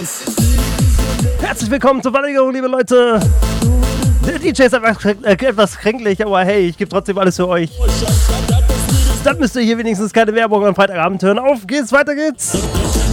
Herzlich willkommen zur Verlängerung, liebe Leute. Der DJ ist einfach etwas kränklich, aber hey, ich gebe trotzdem alles für euch. Dann müsst ihr hier wenigstens keine Werbung am Freitagabend hören. Auf geht's, weiter geht's.